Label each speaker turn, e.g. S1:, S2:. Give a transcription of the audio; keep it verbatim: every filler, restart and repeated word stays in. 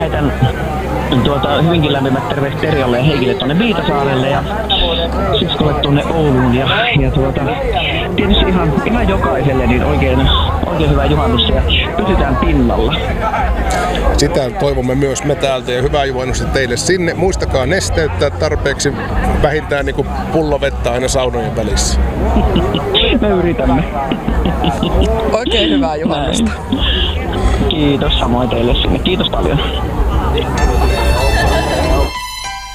S1: Lähetän tuota, hyvinkin lämpimät terveiset Terjalle ja Heikille tuonne Viitasaarelle ja siskolle tuonne Ouluun ja, ja tuota, tietysti ihan, ihan jokaiselle niin oikein, oikein hyvää juhannusta ja pysytään pinnalla.
S2: Sitä toivomme myös me täältä ja hyvää juhannusta teille sinne. Muistakaa nesteyttää tarpeeksi vähintään niin kuin pullo vettä aina saunojen välissä.
S1: Me yritämme.
S3: Oikein hyvää juhannusta.
S1: Näin. Kiitos samoin teille sinne. Kiitos paljon.